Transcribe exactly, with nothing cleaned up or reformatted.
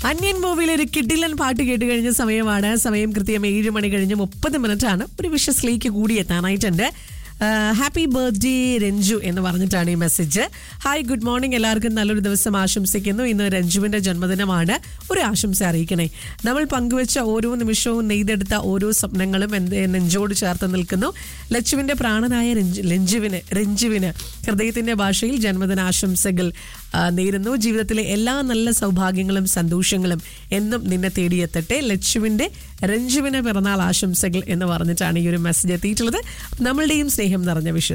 അന്യൻ മൂവിയിൽ ഒരു കിഡിലൻ പാട്ട് കേട്ട് കഴിഞ്ഞ സമയമാണ്. സമയം കൃത്യം ഏഴ് മണി കഴിഞ്ഞ് മുപ്പത് മിനിറ്റ് ആണ്. ഒരു വിഷസിലേക്ക് കൂടി എത്താനായിട്ടുണ്ട്. ഹാപ്പി ബർത്ത്ഡേ രഞ്ജു എന്ന് പറഞ്ഞിട്ടാണ് ഈ മെസ്സേജ്. ഹായ്, ഗുഡ് മോർണിംഗ്, എല്ലാവർക്കും നല്ലൊരു ദിവസം ആശംസിക്കുന്നു. ഇന്ന് രഞ്ജുവിന്റെ ജന്മദിനമാണ്. ഒരു ആശംസ അറിയിക്കണേ. നമ്മൾ പങ്കുവെച്ച ഓരോ നിമിഷവും നെയ്തെടുത്ത ഓരോ സ്വപ്നങ്ങളും എന്ത് നെഞ്ചോട് ചേർത്ത് നിൽക്കുന്നു. ലച്ചുവിന്റെ പ്രാണനായ രഞ്ജുവിന് രഞ്ജുവിന് ഹൃദയത്തിന്റെ ഭാഷയിൽ ജന്മദിനാശംസകൾ നേരുന്നു. ജീവിതത്തിലെ എല്ലാ നല്ല സൗഭാഗ്യങ്ങളും സന്തോഷങ്ങളും എന്നും നിന്നെ തേടിയെത്തട്ടെ. ലച്ചുവിന്റെ രഞ്ജുവിന് പിറന്നാൾ ആശംസകൾ എന്ന് പറഞ്ഞിട്ടാണ് ഈ ഒരു മെസ്സേജ് എത്തിയിട്ടുള്ളത്. നമ്മളുടെയും സ്നേഹം നിറഞ്ഞ വിഷയം